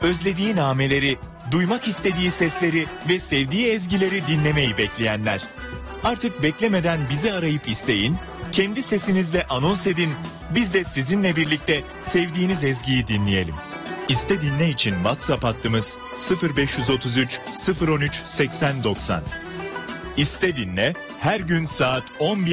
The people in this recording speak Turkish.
özlediği nameleri, duymak istediği sesleri ve sevdiği ezgileri dinlemeyi bekleyenler. Artık beklemeden bizi arayıp isteyin, kendi sesinizle anons edin, biz de sizinle birlikte sevdiğiniz ezgiyi dinleyelim. İste dinle için WhatsApp hattımız 0533 013 8090. İste dinle her gün saat 11